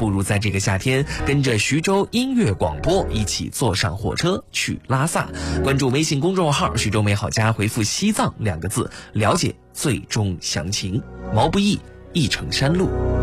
不如在这个夏天跟着徐州音乐广播一起坐上火车去拉萨。关注微信公众号徐州美好家，回复西藏2个字了解最终详情。毛不易，一程山路。